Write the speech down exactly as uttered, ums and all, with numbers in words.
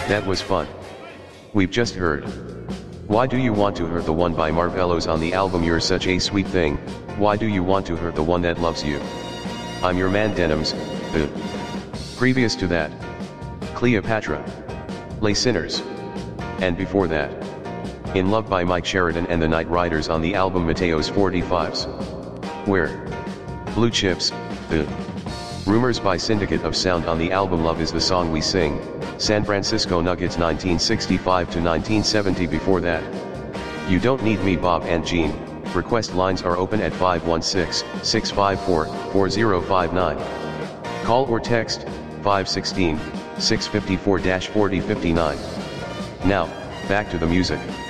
That was fun. We've just heard Why Do You Want to Hurt the One by Marvelous on the album You're Such a Sweet Thing. Why Do You Want to Hurt the One That Loves You? I'm Your Man Denims, the. Previous to that, Cleopatra, Lay Sinners. And before that, In Love by Mike Sheridan and the Night Riders on the album Mateos forty-fives. Where? Blue Chips, the. Rumors by Syndicate of Sound on the album Love Is the Song We Sing, San Francisco Nuggets nineteen sixty-five to nineteen seventy. Before that, You Don't Need Me Bob and Jean. Request lines are open at five one six, six five four, four zero five nine. Call or text, five one six, six five four, four zero five nine. Now, back to the music.